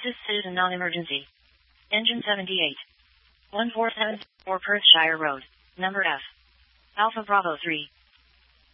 This is Citizen Non-Emergency. Engine 78. 147 Perthshire Road. Number F. Alpha Bravo 3.